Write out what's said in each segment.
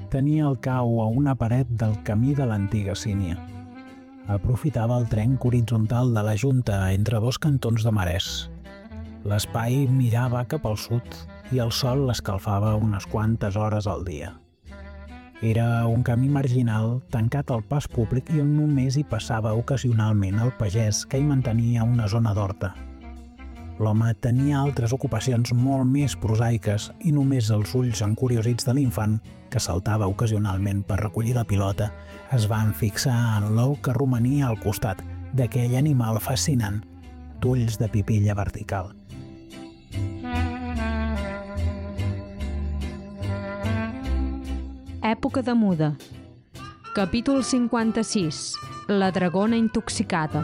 tenia el cau a una paret del camí de l'antiga Sínia. Aprofitava el trenc horitzontal de la junta entre dos cantons de marès. L'espai mirava cap al sud i el sol l'escalfava unes quantes hores al dia. Era un camí marginal tancat al pas públic i on només hi passava ocasionalment el pagès que hi mantenia una zona d'horta. L'home tenia altres ocupacions molt més prosaiques i només els ulls encuriosits de l'infant, que saltava ocasionalment per recollir la pilota, es van fixar en l'ou que romania al costat d'aquell animal fascinant d'ulls de pipilla vertical. Època de muda. Capítol 56. La dragona intoxicada.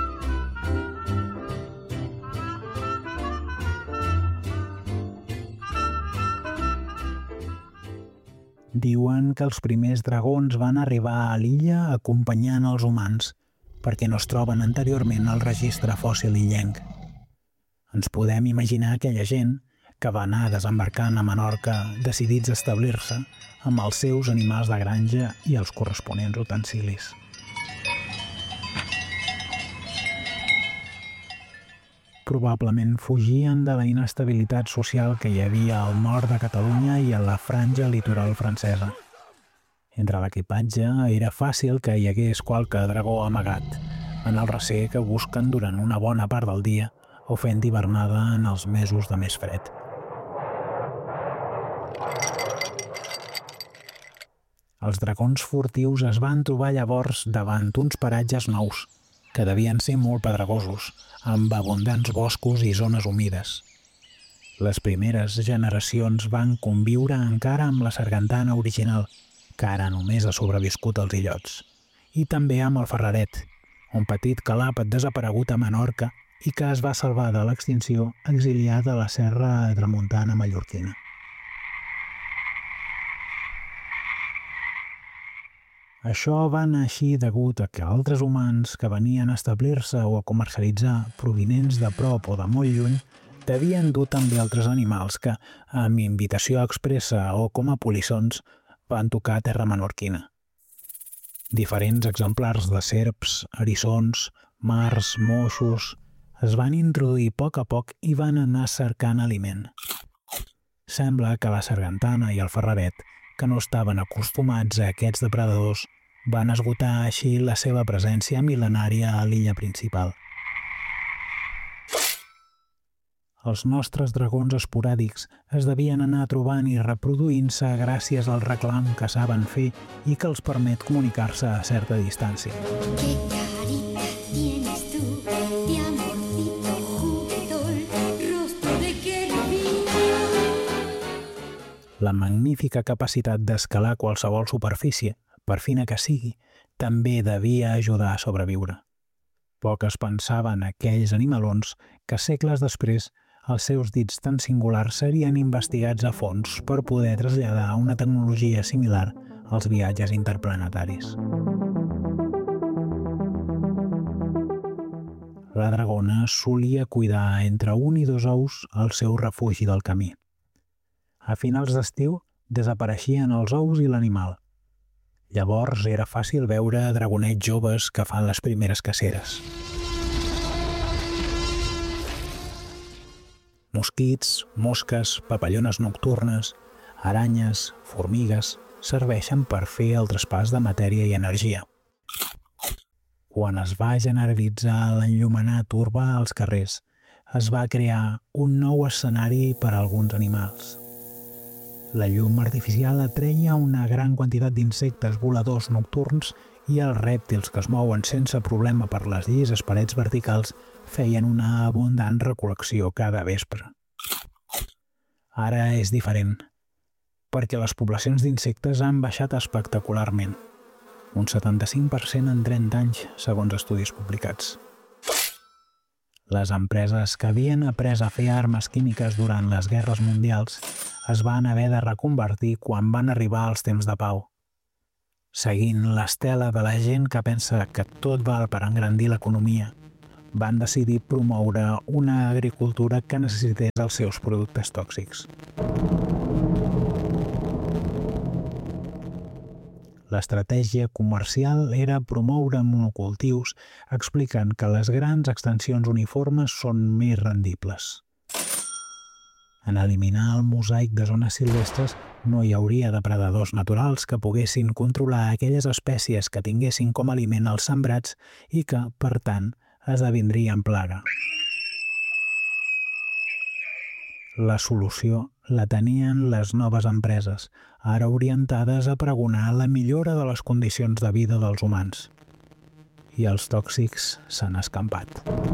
Diuen que els primers dragons van arribar a l'illa acompanyant els humans, perquè no es troben anteriorment al registre fòssil illenc. Ens podem imaginar aquella gent que va anar desembarcant a Menorca decidits a establir-se amb els seus animals de granja i els corresponents utensilis. Probablement fugien de la inestabilitat social que hi havia al nord de Catalunya i a la franja litoral francesa. Entre l'equipatge era fàcil que hi hagués qualque dragó amagat, en el recer que busquen durant una bona part del dia o fent hivernada en els mesos de més fred. Els dragons furtius es van trobar llavors davant uns paratges nous, que devien ser molt pedregosos, amb abundants boscos i zones humides. Les primeres generacions van conviure encara amb la sargantana original, que ara només ha sobreviscut als illots, i també amb el ferraret, un petit calàpet desaparegut a Menorca i que es va salvar de l'extinció exiliat a la serra tramuntana mallorquina. Això va anar així degut a que altres humans que venien a establir-se o a comercialitzar provinents de prop o de molt lluny devien dur també altres animals que, amb invitació expressa o com a polissons, van tocar terra menorquina. Diferents exemplars de serps, eriçons, mars, moixos es van introduir a poc i van anar cercant aliment. Sembla que la sargantana i el ferraret, que no estaven acostumats a aquests depredadors, van esgotar així la seva presència mil·lenària a l'illa principal. Els nostres dragons esporàdics es devien anar trobant i reproduint-se gràcies al reclam que saben fer i que els permet comunicar-se a certa distància. La magnífica capacitat d'escalar qualsevol superfície, per fina que sigui, també devia ajudar a sobreviure. Poc es pensaven aquells animalons que segles després els seus dits tan singulars serien investigats a fons per poder traslladar una tecnologia similar als viatges interplanetaris. La dragona solia cuidar entre 1 i 2 ous al seu refugi del camí. A finals d'estiu desapareixien els ous i l'animal. Llavors era fàcil veure dragonets joves que fan les primeres caceres. Mosquits, mosques, papallones nocturnes, aranyes, formigues serveixen per fer el traspàs de matèria i energia. Quan es va generalitzar l'enllumenat urbà als carrers, es va crear un nou escenari per a alguns animals. La llum artificial atreia una gran quantitat d'insectes voladors nocturns i els rèptils que es mouen sense problema per les llises parets verticals feien una abundant recol·lecció cada vespre. Ara és diferent, perquè les poblacions d'insectes han baixat espectacularment, un 75% en 30 anys, segons estudis publicats. Les empreses que havien après a fer armes químiques durant les guerres mundials es van haver de reconvertir quan van arribar els temps de pau. Seguint l'estela de la gent que pensa que tot val per engrandir l'economia, van decidir promoure una agricultura que necessités els seus productes tòxics. L'estratègia comercial era promoure monocultius, explicant que les grans extensions uniformes són més rendibles. En eliminar el mosaic de zones silvestres no hi hauria depredadors naturals que poguessin controlar aquelles espècies que tinguessin com a aliment els sembrats i que, per tant, esdevindrien plaga. La solució la tenien les noves empreses, ara orientades a pregonar la millora de les condicions de vida dels humans. I els tòxics s'han escampat.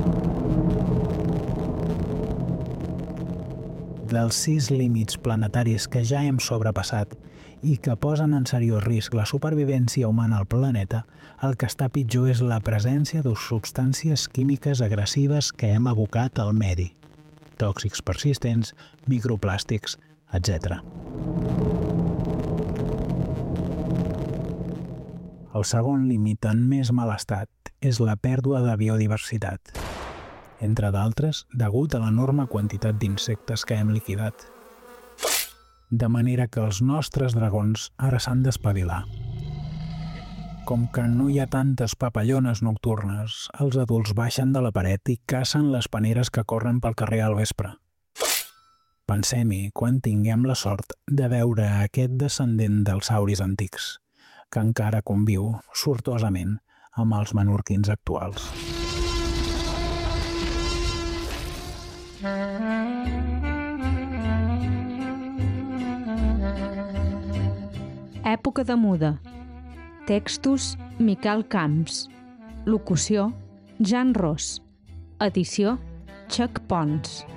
Dels 6 límits planetaris que ja hem sobrepassat i que posen en seriós risc la supervivència humana al planeta, el que està pitjor és la presència de substàncies químiques agressives que hem abocat al medi. Tòxics persistents, microplàstics, etc. El segon límit en més mal estat és la pèrdua de biodiversitat, entre d'altres, degut a l'enorme quantitat d'insectes que hem liquidat. De manera que els nostres dragons ara s'han d'espavilar. Com que no hi ha tantes papallones nocturnes, els adults baixen de la paret i cacen les paneres que corren pel carrer al vespre. Pensem-hi quan tinguem la sort de veure aquest descendent dels sauris antics, que encara conviu sortosament amb els menorquins actuals. Època de muda. Textos Miquel Camps. Locució Jan Ros. Edició Chuck Pons.